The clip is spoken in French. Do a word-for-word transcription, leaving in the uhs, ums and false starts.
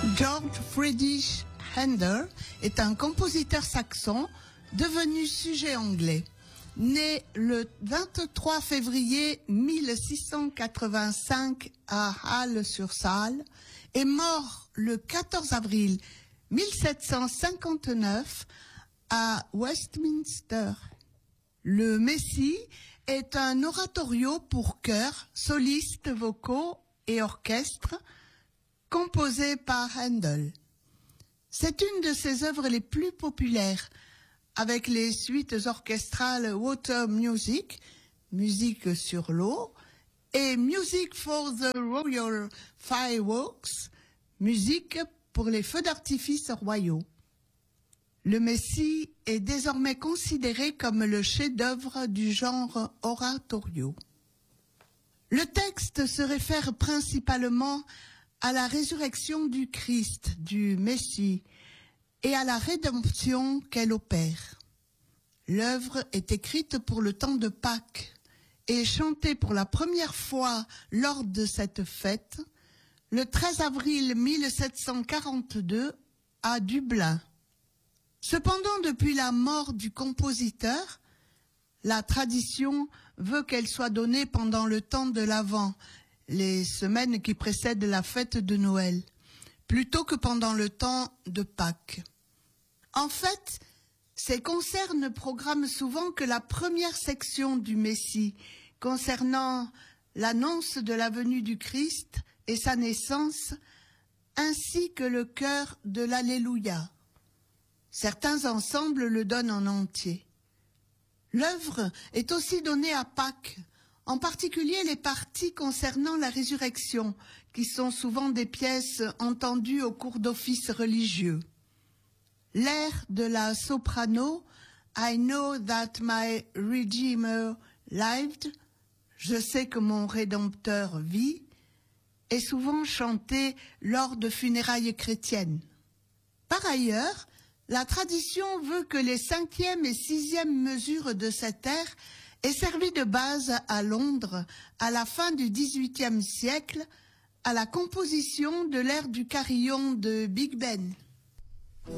Georg Friedrich Händel est un compositeur saxon devenu sujet anglais. Né le vingt-trois février mille six cent quatre-vingt-cinq à Halle-sur-Saale et mort le quatorze avril mille sept cent cinquante-neuf à Westminster. Le Messie est un oratorio pour chœur, solistes vocaux et orchestre, composé par Händel. C'est une de ses œuvres les plus populaires, avec les suites orchestrales Water Music, musique sur l'eau, et Music for the Royal Fireworks, musique pour les feux d'artifice royaux. Le Messie est désormais considéré comme le chef-d'œuvre du genre oratorio. Le texte se réfère principalement à la résurrection du Christ, du Messie, et à la rédemption qu'elle opère. L'œuvre est écrite pour le temps de Pâques et chantée pour la première fois lors de cette fête, le treize avril mille sept cent quarante-deux à Dublin. Cependant, depuis la mort du compositeur, la tradition veut qu'elle soit donnée pendant le temps de l'Avent, les semaines qui précèdent la fête de Noël, plutôt que pendant le temps de Pâques. En fait, ces concerts ne programment souvent que la première section du Messie, concernant l'annonce de la venue du Christ et sa naissance, ainsi que le chœur de l'Alléluia. Certains ensembles le donnent en entier. L'œuvre est aussi donnée à Pâques, en particulier les parties concernant la résurrection, qui sont souvent des pièces entendues au cours d'offices religieux. L'air de la soprano « I know that my Redeemer lived » « Je sais que mon Rédempteur vit » est souvent chanté lors de funérailles chrétiennes. Par ailleurs, la tradition veut que les cinquième et sixième mesures de cet air aient servi de base à Londres à la fin du dix-huitième siècle à la composition de l'air du carillon de Big Ben.